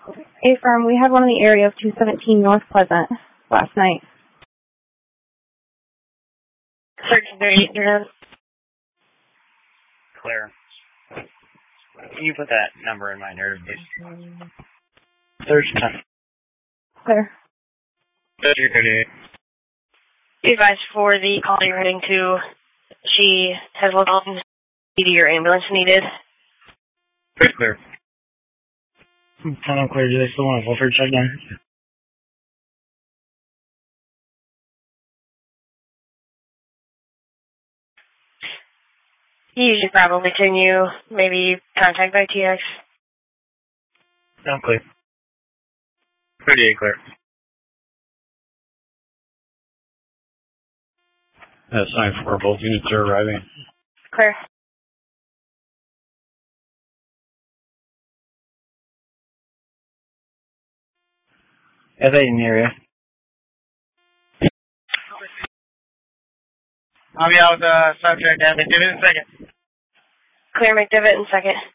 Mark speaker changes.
Speaker 1: A-Firm, we had one in the area of 217 North Pleasant last night.
Speaker 2: 1338, Claire. Can you put that number in my nerve, please? 13.
Speaker 1: Claire.
Speaker 2: 1338. Be advised for the call you're heading to, she has local your ambulance needed. Pretty clear. I'm clear. Do they still want a welfare check down? You should probably continue, maybe contact by TX. I'm clear. 38 clear.
Speaker 3: That's 9-4, both units are arriving.
Speaker 2: Clear.
Speaker 4: F8 in the area.
Speaker 2: I'll be out with subject at McDivitt in a second. Clear McDivitt in a second.